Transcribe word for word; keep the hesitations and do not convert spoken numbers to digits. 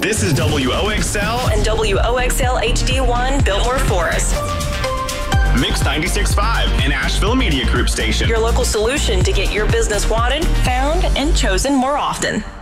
This is W O X L and W O X L H D one Biltmore Forest. Mix ninety-six point five, an Asheville Media Group station. Your local solution to get your business wanted, found, and chosen more often.